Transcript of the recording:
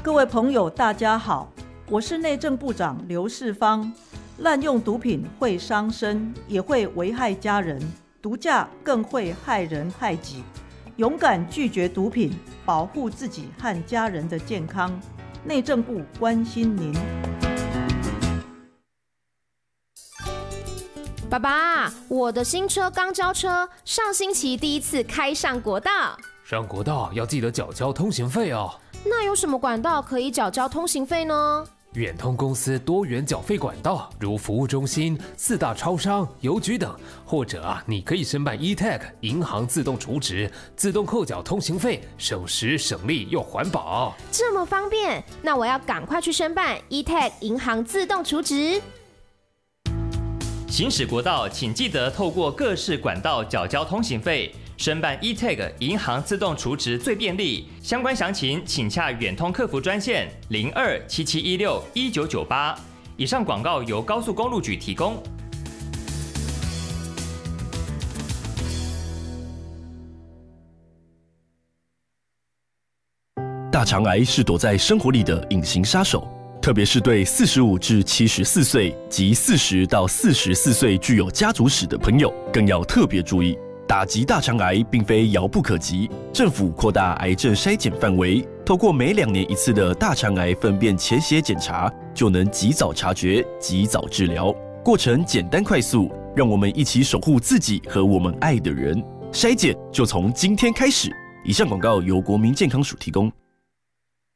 各位朋友，大家好，我是内政部长刘世芳。滥用毒品会伤身，也会危害家人，毒驾更会害人害己。勇敢拒绝毒品，保护自己和家人的健康。内政部关心您。 爸爸，我的新车刚交车，上星期第一次开上国道。 上国道要记得缴交通行费哦。 那有什么管道可以缴交通行费呢？ 远通公司多元缴费管道，如服务中心、4大超商、邮局等，或者你可以申办 eTag 银行自动储值，自动扣缴通行费，省时省力又环保。 这么方便，那我要赶快去申办 eTag 银行自动储值。 行驶国道，请记得透过各式管道缴交通行费。申办 eTag 银行自动储值最便利，相关详情请洽远通客服专线0277161998。以上广告由高速公路局提供。 大肠癌是躲在生活里的隐形杀手，特别是对45至74岁及40到44岁具有家族史的朋友，更要特别注意。打击大肠癌并非遥不可及，政府扩大癌症筛检范围，透过每2年1次的大肠癌粪便潜血检查，就能及早察觉、及早治疗，过程简单快速，让我们一起守护自己和我们爱的人。筛检就从今天开始。以上广告由国民健康署提供。